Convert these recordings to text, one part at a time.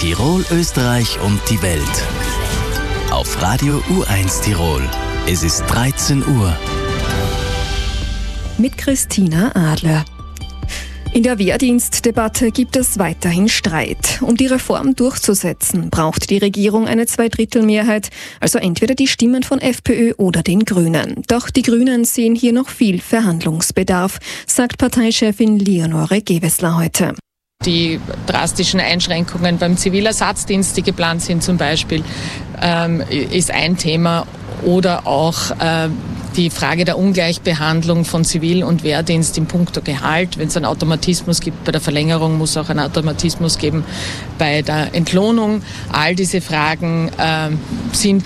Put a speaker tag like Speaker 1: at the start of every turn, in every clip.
Speaker 1: Tirol, Österreich und die Welt. Auf Radio U1 Tirol. Es ist 13 Uhr.
Speaker 2: Mit Christina Adler. In der Wehrdienstdebatte gibt es weiterhin Streit. Um die Reform durchzusetzen, braucht die Regierung eine Zweidrittelmehrheit, also entweder die Stimmen von FPÖ oder den Grünen. Doch die Grünen sehen hier noch viel Verhandlungsbedarf, sagt Parteichefin Leonore Gewessler heute.
Speaker 3: Die drastischen Einschränkungen beim Zivilersatzdienst, die geplant sind zum Beispiel, ist ein Thema. Oder auch die Frage der Ungleichbehandlung von Zivil- und Wehrdienst in puncto Gehalt. Wenn es einen Automatismus gibt bei der Verlängerung, muss es auch einen Automatismus geben bei der Entlohnung. All diese Fragen sind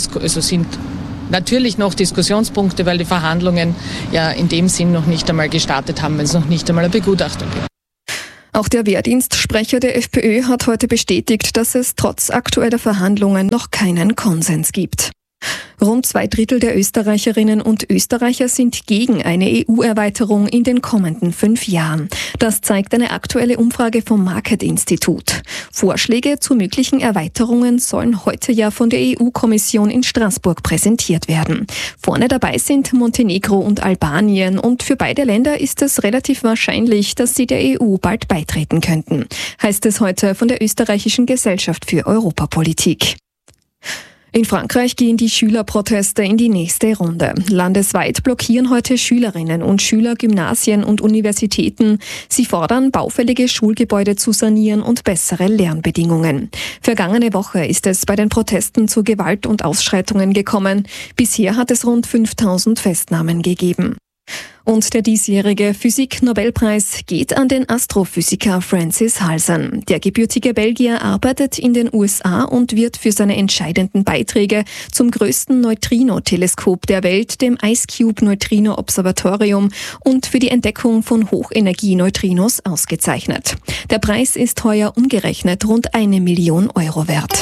Speaker 3: natürlich noch Diskussionspunkte, weil die Verhandlungen ja in dem Sinn noch nicht einmal gestartet haben, wenn es noch nicht einmal eine Begutachtung gibt.
Speaker 2: Auch der Wehrdienstsprecher der FPÖ hat heute bestätigt, dass es trotz aktueller Verhandlungen noch keinen Konsens gibt. Rund 2/3 der Österreicherinnen und Österreicher sind gegen eine EU-Erweiterung in den kommenden 5 Jahren. Das zeigt eine aktuelle Umfrage vom Market-Institut. Vorschläge zu möglichen Erweiterungen sollen heute ja von der EU-Kommission in Straßburg präsentiert werden. Vorne dabei sind Montenegro und Albanien und für beide Länder ist es relativ wahrscheinlich, dass sie der EU bald beitreten könnten, heißt es heute von der Österreichischen Gesellschaft für Europapolitik. In Frankreich gehen die Schülerproteste in die nächste Runde. Landesweit blockieren heute Schülerinnen und Schüler Gymnasien und Universitäten. Sie fordern, baufällige Schulgebäude zu sanieren und bessere Lernbedingungen. Vergangene Woche ist es bei den Protesten zu Gewalt und Ausschreitungen gekommen. Bisher hat es rund 5000 Festnahmen gegeben. Und der diesjährige Physik-Nobelpreis geht an den Astrophysiker Francis Halsan. Der gebürtige Belgier arbeitet in den USA und wird für seine entscheidenden Beiträge zum größten Neutrino-Teleskop der Welt, dem IceCube-Neutrino-Observatorium, und für die Entdeckung von Hochenergie-Neutrinos ausgezeichnet. Der Preis ist heuer umgerechnet rund 1 Million Euro wert.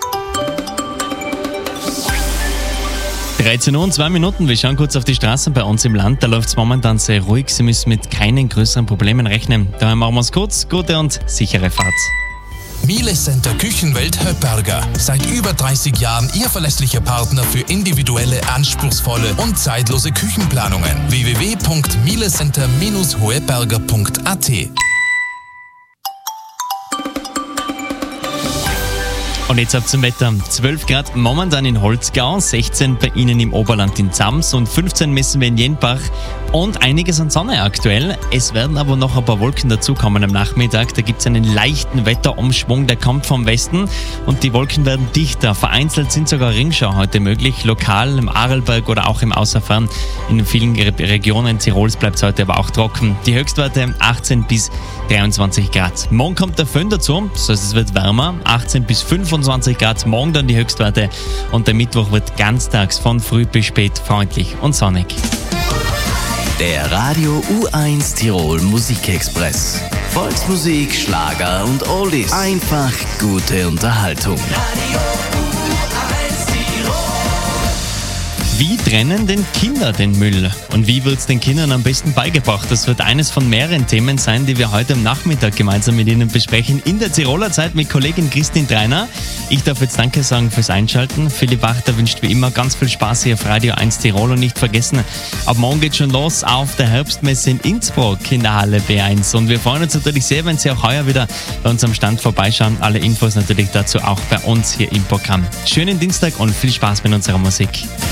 Speaker 4: 13 Uhr und 2 Minuten. Wir schauen kurz auf die Straßen bei uns im Land. Da läuft es momentan sehr ruhig. Sie müssen mit keinen größeren Problemen rechnen. Daher machen wir es kurz. Gute und sichere Fahrt.
Speaker 5: Miele Center Küchenwelt Höpperger. Seit über 30 Jahren Ihr verlässlicher Partner für individuelle, anspruchsvolle und zeitlose Küchenplanungen. www.mielecenter-hoeberger.at.
Speaker 4: Und jetzt ab zum Wetter. 12 Grad momentan in Holzgau, 16 bei Ihnen im Oberland in Zams und 15 messen wir in Jenbach und einiges an Sonne aktuell. Es werden aber noch ein paar Wolken dazukommen am Nachmittag. Da gibt es einen leichten Wetterumschwung, der kommt vom Westen und die Wolken werden dichter. Vereinzelt sind sogar Ringschau heute möglich, lokal im Arlberg oder auch im Außerfern. In vielen Regionen Tirols bleibt es heute aber auch trocken. Die Höchstwerte 18 bis 23 Grad. Morgen kommt der Föhn dazu, das heißt es wird wärmer, 18 bis 25 Grad, morgen dann die Höchstwerte und der Mittwoch wird ganztags von früh bis spät freundlich und sonnig.
Speaker 1: Der Radio U1 Tirol Musikexpress. Volksmusik, Schlager und Oldies. Einfach gute Unterhaltung.
Speaker 6: Radio U1 Tirol.
Speaker 4: Wie trennen denn Kinder den Müll? Und wie wird es den Kindern am besten beigebracht? Das wird eines von mehreren Themen sein, die wir heute am Nachmittag gemeinsam mit Ihnen besprechen. In der Tiroler Zeit mit Kollegin Christine Dreiner. Ich darf jetzt Danke sagen fürs Einschalten. Philipp Wachter wünscht wie immer ganz viel Spaß hier auf Radio 1 Tirol. Und nicht vergessen, ab morgen geht schon los auf der Herbstmesse in Innsbruck in der Halle B1. Und wir freuen uns natürlich sehr, wenn Sie auch heuer wieder bei uns am Stand vorbeischauen. Alle Infos natürlich dazu auch bei uns hier im Programm. Schönen Dienstag und viel Spaß mit unserer Musik.